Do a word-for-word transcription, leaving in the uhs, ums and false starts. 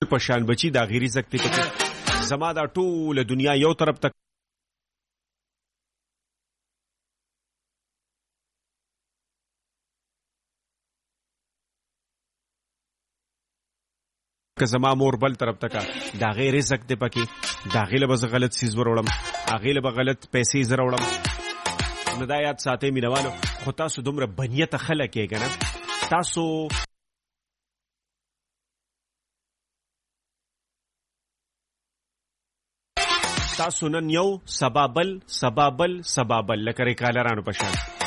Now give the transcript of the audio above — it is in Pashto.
په شان بچي دا غیر رزق ته پکې زما دا ټول دنیا یو طرف ته که زما مور بل طرف ته کا دا غیر رزق ته پکې دا غیله به غلط سیز وروړم اغیله به غلط پیسې زروړم نو دا یاد ساتئ مینوالو خو تاسو دومره بنیته خلک یې کنه تاسو تاسو نن یو سبابل سبابل سبابل لکه ریکالرانو په شان